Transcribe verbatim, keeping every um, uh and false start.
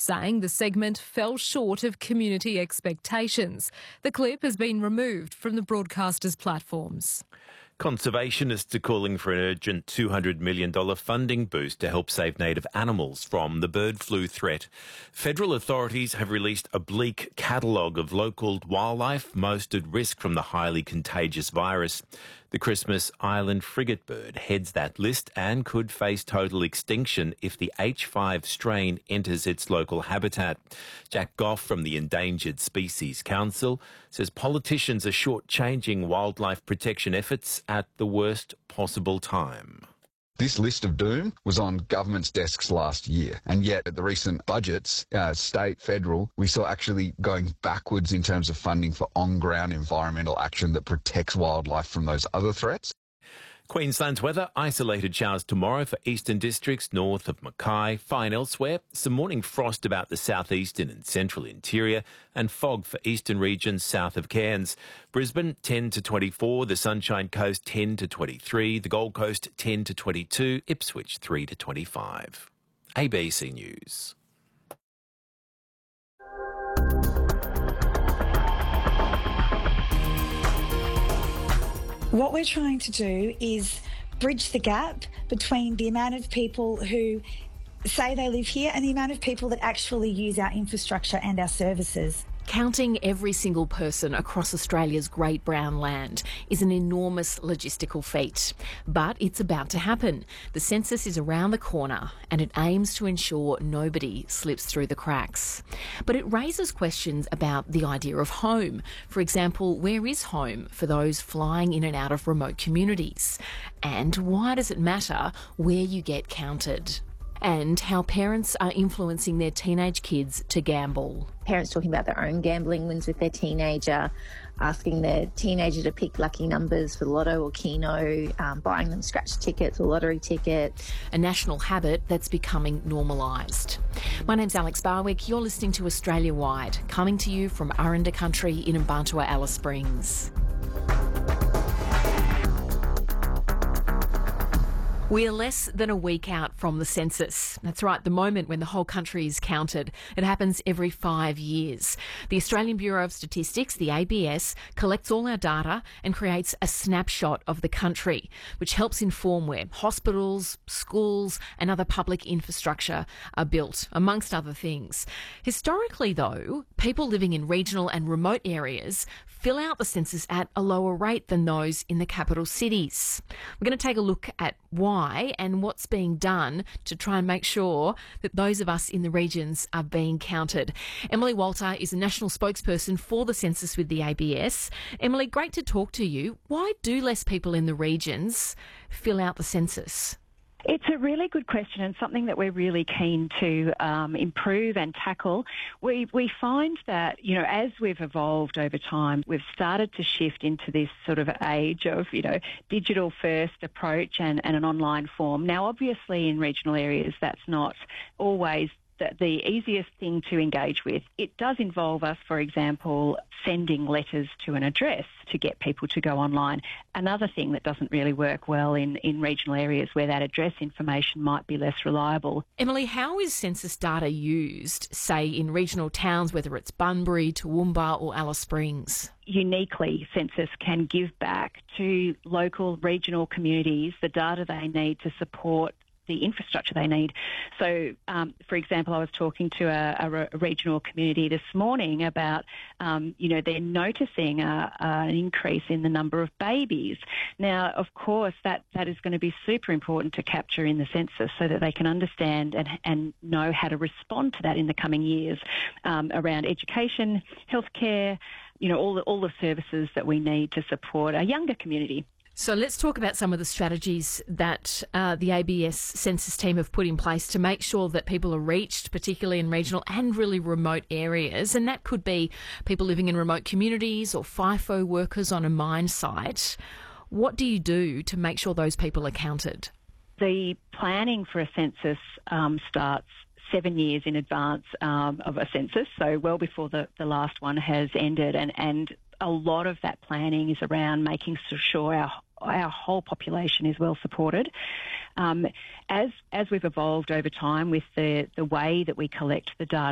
saying the segment fell short of community expectations. The clip has been removed from the broadcaster's platforms. Conservationists are calling for an urgent two hundred million dollars funding boost to help save native animals from the bird flu threat. Federal authorities have released a bleak catalogue of local wildlife most at risk from the highly contagious virus. The Christmas Island frigate bird heads that list and could face total extinction if the H five strain enters its local habitat. Jack Goff from the Endangered Species Council says politicians are shortchanging wildlife protection efforts at the worst possible time. This list of doom was on government's desks last year, and yet at the recent budgets, uh, state, federal, we saw actually going backwards in terms of funding for on-ground environmental action that protects wildlife from those other threats. Queensland's weather, isolated showers tomorrow for eastern districts north of Mackay. Fine elsewhere. Some morning frost about the southeastern and central interior and fog for eastern regions south of Cairns. Brisbane ten to twenty-four, the Sunshine Coast ten to twenty-three, the Gold Coast ten to twenty-two, Ipswich three to twenty-five. A B C News. What we're trying to do is bridge the gap between the amount of people who say they live here and the amount of people that actually use our infrastructure and our services. Counting every single person across Australia's Great Brown Land is an enormous logistical feat. But it's about to happen. The census is around the corner and it aims to ensure nobody slips through the cracks. But it raises questions about the idea of home. For example, where is home for those flying in and out of remote communities? And why does it matter where you get counted? And how parents are influencing their teenage kids to gamble. Parents talking about their own gambling wins with their teenager, asking their teenager to pick lucky numbers for Lotto or Keno, um, buying them scratch tickets or lottery tickets. A national habit that's becoming normalised. My name's Alex Barwick. You're listening to Australia Wide, coming to you from Aranda Country in Mbantua, Alice Springs. We're less than a week out from the census. That's right, the moment when the whole country is counted. It happens every five years. The Australian Bureau of Statistics, the A B S, collects all our data and creates a snapshot of the country, which helps inform where hospitals, schools and other public infrastructure are built, amongst other things. Historically, though, people living in regional and remote areas fill out the census at a lower rate than those in the capital cities. We're going to take a look at why and what's being done to try and make sure that those of us in the regions are being counted. Emily Walter is a national spokesperson for the census with the A B S. Emily, great to talk to you. Why do less people in the regions fill out the census? It's a really good question and something that we're really keen to um, improve and tackle. We we find that, you know, as we've evolved over time, we've started to shift into this sort of age of, you know, digital first approach and, and an online form. Now, obviously in regional areas, that's not always the, the easiest thing to engage with. It does involve us, for example, sending letters to an address to get people to go online. Another thing that doesn't really work well in, in regional areas where that address information might be less reliable. Emily, how is census data used, say, in regional towns, whether it's Bunbury, Toowoomba or Alice Springs? Uniquely, census can give back to local regional communities the data they need to support the infrastructure they need. So, um, for example, I was talking to a, a, a regional community this morning about, um, you know, they're noticing a, a, an increase in the number of babies. Now, of course, that, that is going to be super important to capture in the census so that they can understand and, and know how to respond to that in the coming years um, around education, healthcare, you know, all the, all the services that we need to support a younger community. So let's talk about some of the strategies that uh, the A B S census team have put in place to make sure that people are reached, particularly in regional and really remote areas. And that could be people living in remote communities or FIFO workers on a mine site. What do you do to make sure those people are counted? The planning for a census um, starts seven years in advance um, of a census, so well before the, the last one has ended. And, and a lot of that planning is around making sure our our whole population is well supported. Um, as as we've evolved over time with the, the way that we collect the data,